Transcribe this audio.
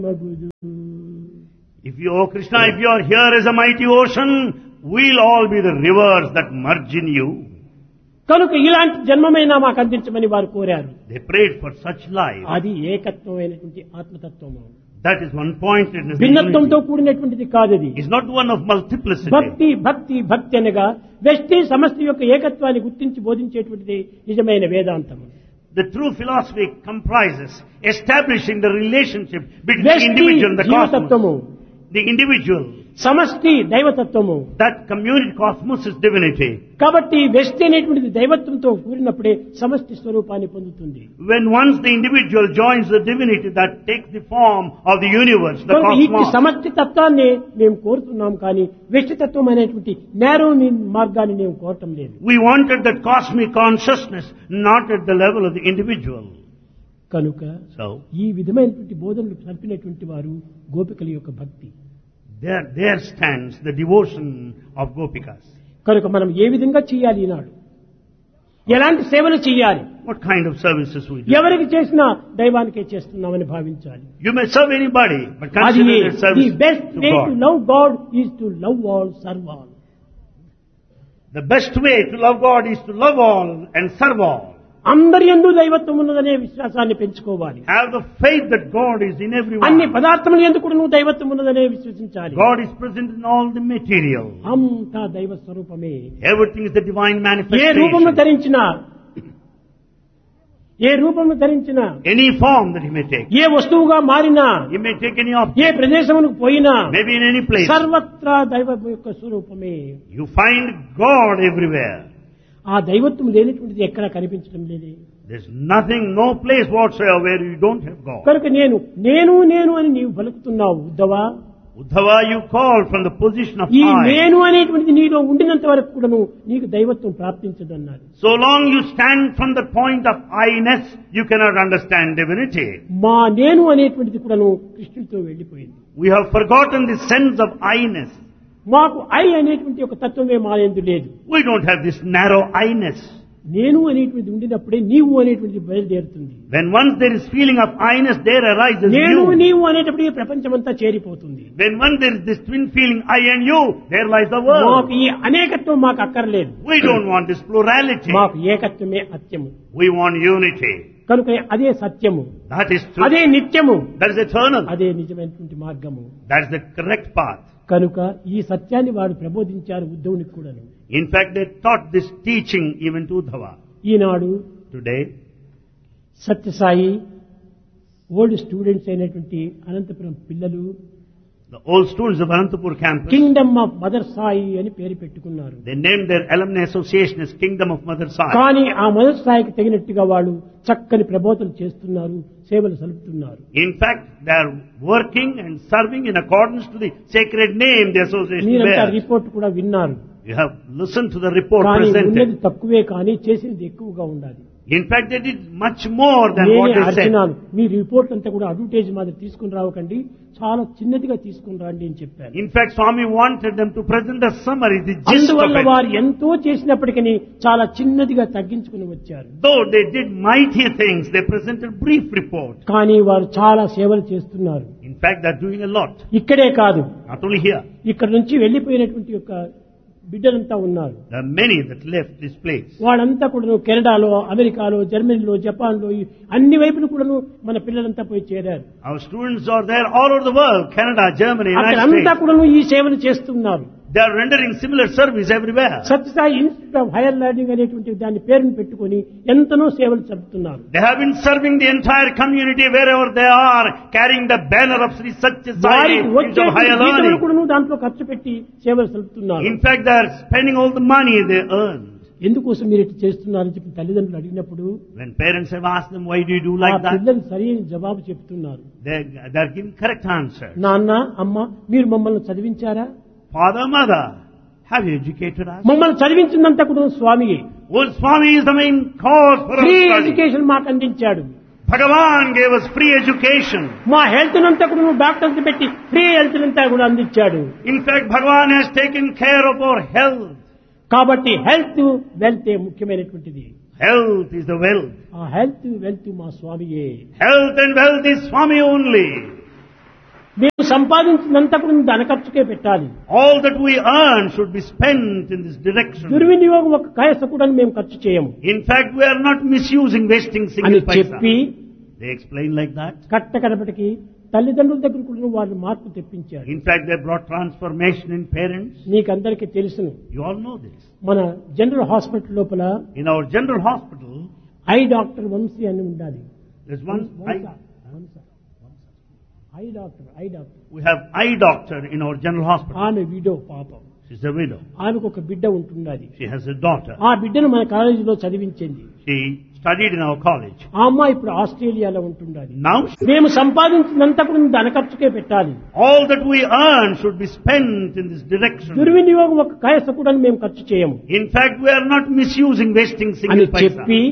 If you, oh Krishna, if you are here as a mighty ocean, we'll all be the rivers that merge in you. కనుక ఇలాంటి జన్మమైనా మాకు అందించమని వారు కోరారు. They prayed for such life. అది ఏకత్వమైనటువంటి ఆత్మతత్వము. That is one pointedness. భిన్నత్వంతో కూడినటువంటిది కాదు అది. It's not one of multiplicity. భక్తి భక్తి భక్తి అనగా వ్యష్టి సమష్టి యొక్క ఏకత్వాన్ని గుర్తించి బోధించేటువంటిది నిజమైన వేదాంతం. The true philosophy comprises establishing the relationship between the వ్యష్టి individual and the జీవతత్వము, cosmos. The individual, సమష్టి దైవతత్వము. that community cosmos is divinity. కాబట్టి వ్యష్టి అనేటువంటిది దైవత్వంతో కూడినప్పుడే సమష్టి స్వరూపాన్ని పొందుతుంది. When once the individual joins the divinity, that takes the form of the universe, the కనుక ఈ cosmos. సమష్టి తత్వాన్ని మేము కోరుతున్నాం కానీ వ్యష్టి తత్వం అనేటువంటి నేరో మార్గాన్ని మేము కోరటం లేదు. We wanted that cosmic consciousness, not at the level of the individual. కనుక So, ఈ విధమైనటువంటి బోధనలు సల్పినటువంటి వారు గోపికల యొక్క భక్తి. there stands the devotion of Gopikas. కనుక మనం ఏ విధంగా చేయాలి ఈనాడు, ఎలాంటి సేవలు చేయాలి, What kind of services we do? ఎవరికి చేసినా దైవానికే చేస్తున్నామని భావించాలి. You may serve anybody, but అది consider it the service best to way to God. Love God is to love all, serve all. The best way to love God is to love all and serve all. అందరి యందు దైవత్వం ఉన్నదనే విశ్వాసాన్ని పెంచుకోవాలి. Have the faith that God is in అన్ని everyone. పదార్థముల యందు కూడా నువ్వు దైవత్వం ఉన్నదనే విశ్వసించాలి. God is present in all the material. అంతా దైవ స్వరూపమే. Everything is the divine ఏ రూపమును manifestation. ధరించినా Any form that He may take. ఏ వస్తువుగా మారినా, He may take any A object, ప్రదేశమునకు పోయినా maybe in any place. సర్వత్రా దైవ యొక్క స్వరూపమే. You find God everywhere. ఆ దైవత్వం లేనటువంటిది ఎక్కడా కనిపించడం లేదే. There's nothing, no place whatsoever where you don't have God. కనుక నేను నేను నేను అని నీవు పలుకుతున్నావు ఉద్ధవా. Uddhava, you call from the position of ఈ I. నేను అనేటువంటిది నీలో ఉండినంత వరకు కూడాను నీకు దైవత్వం ప్రాప్తించదన్నారు. So long you stand from the point of I-ness, you cannot understand divinity. మా నేను అనేటువంటిది కూడాను కృష్ణుడితో వెళ్లిపోయింది. We have forgotten the sense of I-ness. మాకు ఐ అనేటువంటి ఒక తత్వమే మా యందు లేదు. We don't have this narrow I-ness. నేను అనేటువంటిది ఉండినప్పుడే నీవు అనేటువంటిది బయలుదేరుతుంది. When once there is feeling of I-ness, there arises నేను you. నీవు అనేటప్పుడు ఈ ప్రపంచమంతా చేరిపోతుంది. When once there is this twin feeling I and you, there lies the మాకు world. ఈ అనేకత్వం మాకు అక్కర్లేదు. We don't want this plurality. మాకు ఏకత్వమే అత్యము. We want unity. కనుక అదే సత్యము, That is true. అదే నిత్యము, That is eternal. అదే నిజమైనటువంటి మార్గము. That is the correct path. కనుక ఈ సత్యాన్ని వారు ప్రబోధించారు ఉద్ధవునికి కూడాను. In fact, they taught this teaching even to Uddhava. Eenadu Today, Sathya Sai old students అయినటువంటి అనంతపురం పిల్లలు the old students of Anantapur campus, Kingdom of mother Sai అని పేరు పెట్టుకున్నారు. they named their alumni association as Kingdom of Mother Sai. కానీ ఆ mother సాయికి తగినట్టుగా వాళ్ళు చక్కని ప్రబోధనలు చేస్తున్నారు, సేవలు సలుపుతున్నారు. In fact, they are working and serving in accordance to the sacred name the association మీరంతా bears. రిపోర్ట్ కూడా విన్నారు. You have listened to the report కానీ ఉన్నది presented. తక్కువే కానీ చేసేది ఎక్కువగా ఉండాలి. In fact, they did much more than what నేనే they said. అర్జునాను, మీ రిపోర్ట్ అంతా కూడా అడ్వర్టైజ్ మాదిరి తీసుకుని రావకండి, చాలా చిన్నదిగా తీసుకుని రండి అని చెప్పారు. In fact, Swami wanted them to present a summary, the gist of అందువల్ల it. వారు ఎంతో చేసినప్పటికీ చాలా చిన్నదిగా తగ్గించుకుని వచ్చారు. Though they did mighty things, they presented brief report. కానీ వారు చాలా సేవలు చేస్తున్నారు. In fact, they are doing a lot. ఇక్కడే కాదు, Not only here. ఇక్కడ నుంచి వెళ్లిపోయినటువంటి యొక్క బిడ్డలంతా ఉన్నారు. There are many that left this place. వాళ్ళంతా కూడా కెనడాలో, అమెరికాలో, జర్మనీలో, జపాన్లో అన్ని వైపులు కూడా మన పిల్లలంతా పోయి చేరారు. Our students are there all over the world, Canada, Germany, United అక్కడంతా States. కూడా ఈ సేవలు చేస్తున్నారు. They are rendering similar service everywhere. Sathya Sai institute of higher learning అనేటువంటి దాని పేరును పెట్టుకొని ఎంతనో సేవలు జరుపుతున్నారు. They have been serving the entire community wherever they are, carrying the banner of Sri Satya Sai వారికి Institute of Higher వచ్చే Learning. కూడా దాంట్లో ఖర్చు పెట్టి సేవలు జరుపుతున్నారు. In fact, they are spending all the money they earn. ఎందుకోసం మీరు ఇట్లా చేస్తున్నారని చెప్పి తల్లిదండ్రులు అడిగినప్పుడు When parents have asked them, why do you do ఆ like that? పిల్లలు సరైన జవాబు చెప్తున్నారు. They are giving correct answers. నాన్న, అమ్మ, మీరు మమ్మల్ని చదివించారా? Father, mother, have you educated us? మమ్మల్ని చదివించిందంతా కూడా స్వామియే. Well, Swami is the main cause for our free study. Education మాకు అందించాడు. Bhagavan gave us free education. మా హెల్త్ అంతా కూడా నువ్వు డాక్టర్స్ పెట్టి ఫ్రీ హెల్త్ అంతా కూడా అందించాడు. In fact, Bhagavan has taken care of our health. కాబట్టి హెల్త్ వెల్త్ ముఖ్యమైనటువంటిది. Health is the wealth. ఆ హెల్త్ వెల్త్ మా స్వామియే. Health and wealth is Swami only. మేము సంపాదించినంత కూడా ధన ఖర్చుకే పెట్టాలి. All that we earn should be spent in this direction. దుర్వినియోగం ఒక కాయస కూడా మేము ఖర్చు చేయము In fact, we are not misusing, wasting అని single చెప్పి paisa. They explain like that. కట్టకడపటికి తల్లిదండ్రుల దగ్గర కూడా వాళ్ళు మార్పు తెప్పించారు. In fact, they brought transformation in parents. మీకందరికీ తెలుసును, You all know this. మన జనరల్ హాస్పిటల్ లోపల In our general hospital, I doctor Vamsi అని ఉండాలి. there's one I doctor we have eye doctor in our general hospital. ఆమె widow పాపం. She's a widow. ఆమెకు ఒక బిడ్డ ఉంటున్నది. She has a daughter. ఆ బిడ్డను మన కాలేజీలో చదివించింది. She studied in our college. ఆ అమ్మాయి ఇప్పుడు ఆస్ట్రేలియాలో ఉంటున్నది. Now, మేము సంపాదించినంత కూడా ధన ఖర్చుకే పెట్టాలి. all that we earn should be spent in this direction. దుర్వినియోగం ఒక కాయస కూడా మేము ఖర్చు చేయము In fact, we are not misusing, wasting అని single paisa. చెప్పి